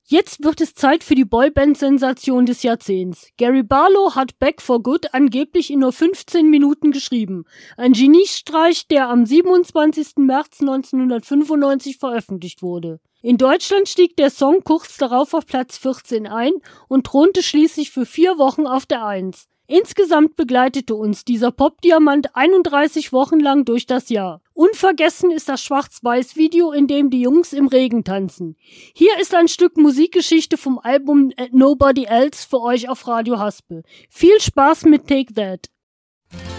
Jetzt wird es Zeit für die Boyband-Sensation des Jahrzehnts. Gary Barlow hat Back for Good angeblich in nur 15 Minuten geschrieben. Ein Geniestreich, der am 27. März 1995 veröffentlicht wurde. In Deutschland stieg der Song kurz darauf auf Platz 14 ein und thronte schließlich für 4 Wochen auf der 1. Insgesamt begleitete uns dieser Popdiamant 31 Wochen lang durch das Jahr. Unvergessen ist das Schwarz-Weiß-Video, in dem die Jungs im Regen tanzen. Hier ist ein Stück Musikgeschichte vom Album Nobody Else für euch auf Radio Haspel. Viel Spaß mit Take That!